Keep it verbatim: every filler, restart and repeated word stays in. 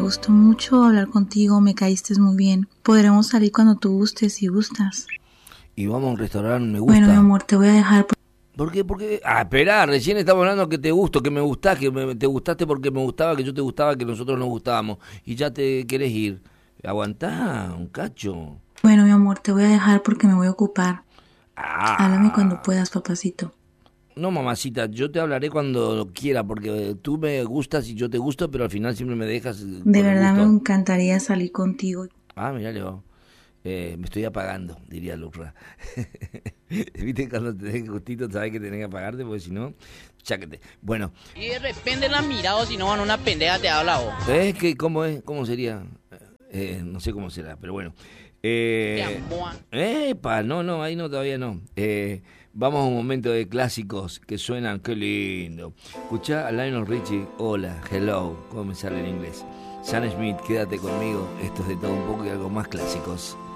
gustó mucho hablar contigo, me caíste muy bien. Podremos salir cuando tú gustes si gustas. Y vamos a un restaurante, me gusta. Bueno, mi amor, te voy a dejar. Por... ¿Por qué? Porque, ah, esperá, recién estamos hablando que te gusto, que me gustás, que me, te gustaste porque me gustaba, que yo te gustaba, que nosotros nos gustábamos. Y ya te querés ir. Aguantá, un cacho. Bueno, mi amor, te voy a dejar porque me voy a ocupar. Ah. Háblame cuando puedas, papacito. No, mamacita, yo te hablaré cuando quiera, porque tú me gustas y yo te gusto, pero al final siempre me dejas. De verdad me encantaría salir contigo. Ah, mirá, Leo. Eh, me estoy apagando, diría Lucra. Viste, cuando te den gustito, sabes que tenés que apagarte, porque si no, cháquete. Bueno. Y de repente la has mirado, si no, van una pendeja te habla vos. ¿Eh? ¿Qué, ¿Cómo es? ¿Cómo sería? Eh, no sé cómo será, pero bueno. Eh, Epa, no, no, ahí no, todavía no. Eh, vamos a un momento de clásicos que suenan, qué lindo. Escuchá a Lionel Richie, hola, hello, ¿cómo me sale en inglés? Sam Smith, quédate conmigo, esto es de todo un poco y algo más clásicos.